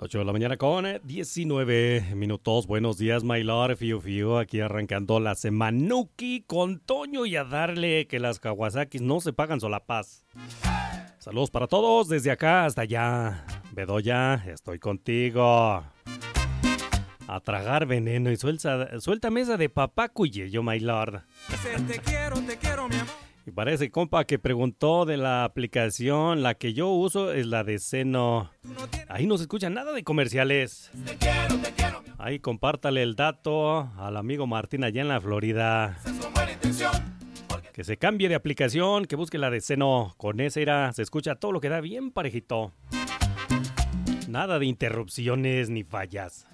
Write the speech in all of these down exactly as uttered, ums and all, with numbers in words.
ocho de la mañana con diecinueve minutos. Buenos días, my lord, Fiu Fiu. Aquí arrancando la semanuki con Toño y a darle que las Kawasakis no se pagan solapaz. Saludos para todos desde acá hasta allá. Bedoya, estoy contigo. A tragar veneno y suelta, suelta mesa de papá cuye, my lord. Te quiero, te quiero, mi amor. Y para ese compa que preguntó de la aplicación, la que yo uso es la de Seno. Ahí no se escucha nada de comerciales. Te quiero, te quiero. Ahí compártale el dato al amigo Martín allá en la Florida. Es con buena intención. Que se cambie de aplicación, que busque la de Seno. Con esa era, se escucha todo lo que da bien parejito. Nada de interrupciones ni fallas.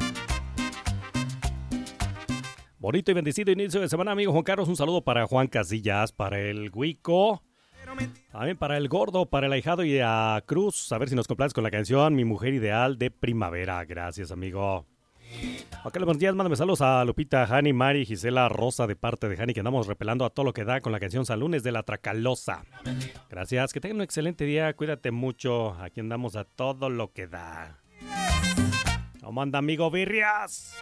Bonito y bendecido inicio de semana, amigo Juan Carlos. Un saludo para Juan Casillas, para el Huico, también para el Gordo, para el Ahijado y a Cruz. A ver si nos complaces con la canción Mi Mujer Ideal de Primavera. Gracias, amigo. Acá buenos días, mándame saludos a Lupita, Jani, Mari, Gisela, Rosa de parte de Jani, que andamos repelando a todo lo que da con la canción Salunes de la Tracalosa. Gracias, que tengan un excelente día, cuídate mucho. Aquí andamos a todo lo que da. ¿Cómo anda, amigo Birrias?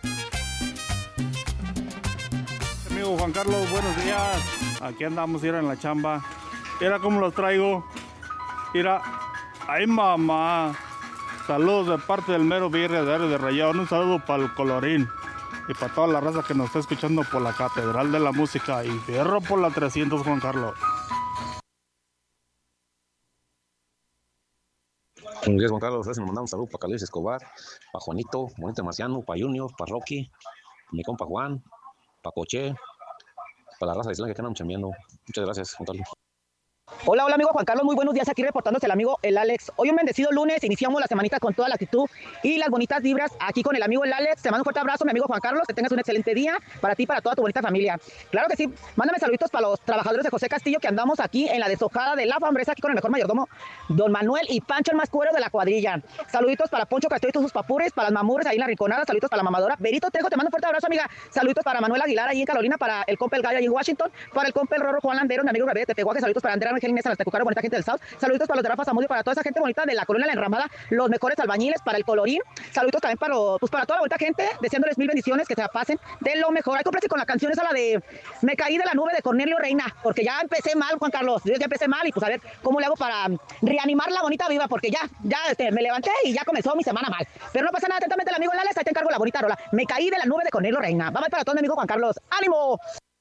Amigo Juan Carlos, buenos días. Aquí andamos, ir en la chamba. Mira cómo los traigo. Mira, ay mamá. Saludos de parte del mero birria de Ares de Rayón. Un saludo para el Colorín y para toda la raza que nos está escuchando por la Catedral de la Música y fierro por la trescientos, Juan Carlos. Buenos días, Juan Carlos. Nos mandamos un saludo para Carlos Escobar, para Juanito, Bonito Marciano, para Junior, para Rocky, mi compa Juan, para Coche, para la raza de Islandia que andan chambeando. Muchas gracias, Juan Carlos. Hola, hola amigo Juan Carlos, muy buenos días, aquí reportándose el amigo el Alex. Hoy un bendecido lunes, iniciamos la semanita con toda la actitud y las bonitas vibras aquí con el amigo el Alex. Te mando un fuerte abrazo, mi amigo Juan Carlos, que tengas un excelente día para ti y para toda tu bonita familia. Claro que sí, mándame saluditos para los trabajadores de José Castillo que andamos aquí en la deshojada de la Fambresa, aquí con el mejor mayordomo, don Manuel y Pancho, el más cuero de la cuadrilla. Saluditos para Poncho Castillo y todos sus papures, para las mamures ahí en la rinconada, saluditos para la mamadora. Berito Trejo, te mando un fuerte abrazo, amiga. Saluditos para Manuel Aguilar ahí en Carolina, para el compa el Gallo ahí en Washington, para el compa el Rorro Juan Landero, mi amigo Gabriel de Tepehuaque, saluditos para Andrea Ángel Inés, en la Tecucaro, bonita gente del South. Saluditos para los de Rafa Zamudio, para toda esa gente bonita de la Colonia La Enramada, los mejores albañiles, para el Colorín. Saluditos también para, pues, para toda la bonita gente, deseándoles mil bendiciones, que se la pasen de lo mejor. Hay que complacer con la canción esa, la de Me caí de la nube de Cornelio Reina, porque ya empecé mal, Juan Carlos. Yo ya empecé mal y pues a ver cómo le hago para reanimar la bonita viva, porque ya, ya este, me levanté y ya comenzó mi semana mal. Pero no pasa nada, atentamente el amigo Lales, ahí te encargo la bonita rola. Me caí de la nube de Cornelio Reina. Vamos para todo mi amigo Juan Carlos. ¡Ánimo!